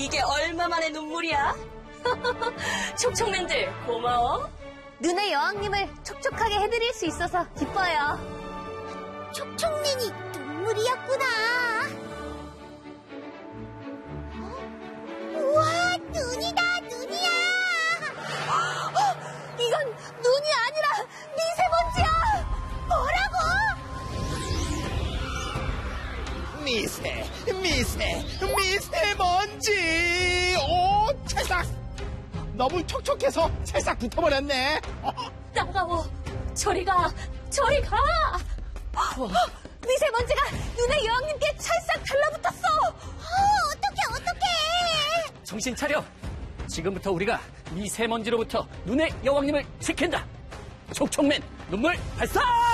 이게 얼마만의 눈물이야? 촉촉맨들 고마워. 눈의 여왕님을 촉촉하게 해드릴 수 있어서 기뻐요. 촉촉맨이 눈물이었구나. 우와, 눈이다, 눈이야. 이건 눈이 아니라 미세먼지야! 뭐라고? 미세먼지! 오, 찰싹! 너무 촉촉해서 찰싹 붙어버렸네. 따가워. 저리 가. 미세먼지가 눈의 여왕님께 찰싹 달라붙었어! 어떡해. 정신 차려. 지금부터 우리가 미세먼지로부터 눈의 여왕님을 지킨다. 촉촉맨 눈물 발사!